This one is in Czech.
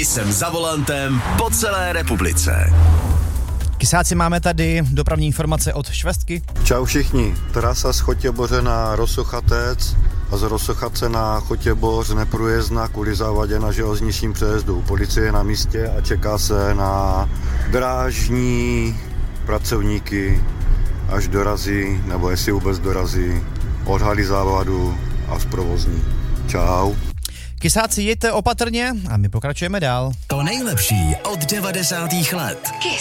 jsem za volantem po celé republice. Kysáci, máme tady dopravní informace od Švestky. Čau všichni, trasa z Chotěboře na Rosochatec a z Rosochace na Chotěboř neprůjezdná kvůli závadě na železničním přejezdu. Policie je na místě a čeká se na drážní pracovníky, až dorazí, nebo jestli vůbec dorazí, odhalí závadu a zprovozní. Čau. Kysáci, jeďte opatrně a my pokračujeme dál. To nejlepší od 90. let. Kiss.